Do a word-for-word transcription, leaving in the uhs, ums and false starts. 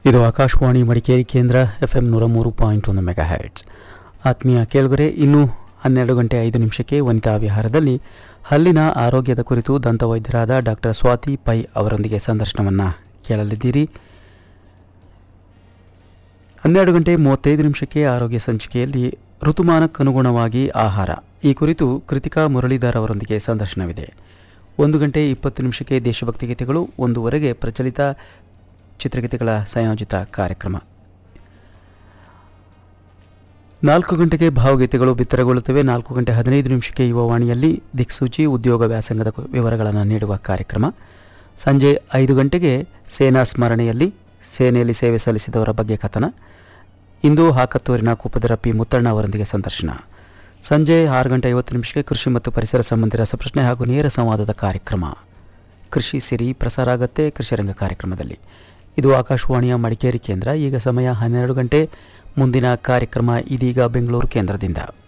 ಇದು ಆಕಾಶವಾಣಿ ಮಡಿಕೇರಿ ಕೇಂದ್ರ F M ನೂರ ಮೂರು ಪಾಯಿಂಟ್ ಒಂದು ಮೆಗಾ ಹ್ಯಾಟ್ಸ್. ಆತ್ಮೀಯ ಕೇಳುಗರೆ, ಇನ್ನು ಹನ್ನೆರಡು ಗಂಟೆ ಐದು ನಿಮಿಷಕ್ಕೆ ವನಿತಾ ವಿಹಾರದಲ್ಲಿ ಹಲ್ಲಿನ ಆರೋಗ್ಯದ ಕುರಿತು ದಂತವೈದ್ಯರಾದ ಡಾಕ್ಟರ್ ಸ್ವಾತಿ ಪೈ ಅವರೊಂದಿಗೆ ಸಂದರ್ಶನವನ್ನು ಕೇಳಲಿದ್ದೀರಿ. ಹನ್ನೆರಡು ಗಂಟೆ ಮೂವತ್ತೈದು ನಿಮಿಷಕ್ಕೆ ಆರೋಗ್ಯ ಸಂಚಿಕೆಯಲ್ಲಿ ಋತುಮಾನಕ್ಕನುಗುಣವಾಗಿ ಆಹಾರ ಈ ಕುರಿತು ಕೃತಿಕಾ ಮುರಳೀಧರ್ ಅವರೊಂದಿಗೆ ಸಂದರ್ಶನವಿದೆ. ಒಂದು ಗಂಟೆ ಇಪ್ಪತ್ತು ನಿಮಿಷಕ್ಕೆ ದೇಶಭಕ್ತಿ ಗೀತೆಗಳು, ಒಂದೂವರೆಗೆ ಪ್ರಚಲಿತ ಚಿತ್ರಗೀತೆಗಳ ಸಂಯೋಜಿತ ಕಾರ್ಯಕ್ರಮ. ನಾಲ್ಕು ಗಂಟೆಗೆ ಭಾವಗೀತೆಗಳು ಬಿತ್ತರಗೊಳ್ಳುತ್ತವೆ. ನಾಲ್ಕು ಗಂಟೆ ಹದಿನೈದು ನಿಮಿಷಕ್ಕೆ ಯುವವಾಣಿಯಲ್ಲಿ ದಿಕ್ಸೂಚಿ ಉದ್ಯೋಗ ವ್ಯಾಸಂಗದ ವಿವರಗಳನ್ನು ನೀಡುವ ಕಾರ್ಯಕ್ರಮ. ಸಂಜೆ ಐದು ಗಂಟೆಗೆ ಸೇನಾ ಸ್ಮರಣೆಯಲ್ಲಿ ಸೇನೆಯಲ್ಲಿ ಸೇವೆ ಸಲ್ಲಿಸಿದವರ ಬಗ್ಗೆ ಕಥನ. ಇಂದು ಹಾಕತ್ತೂರಿನ ಕುಪ್ಪದರ ಪಿ ಮುತ್ತಣ್ಣ ಅವರೊಂದಿಗೆ ಸಂದರ್ಶನ. ಸಂಜೆ ಆರು ಗಂಟೆ ಐವತ್ತು ನಿಮಿಷಕ್ಕೆ ಕೃಷಿ ಮತ್ತು ಪರಿಸರ ಸಂಬಂಧಿ ರಸಪ್ರಶ್ನೆ ಹಾಗೂ ನೇರ ಸಂವಾದದ ಕಾರ್ಯಕ್ರಮ. ಕೃಷಿ ಸಿರಿ ಪ್ರಸಾರ ಆಗುತ್ತೆ ಕೃಷಿರಂಗ ಕಾರ್ಯಕ್ರಮದಲ್ಲಿ. ಇದು ಆಕಾಶವಾಣಿಯ ಮಡಿಕೇರಿ ಕೇಂದ್ರ. ಈಗ ಸಮಯ ಹನ್ನೆರಡು ಗಂಟೆ. ಮುಂದಿನ ಕಾರ್ಯಕ್ರಮ ಇದೀಗ ಬೆಂಗಳೂರು ಕೇಂದ್ರದಿಂದ.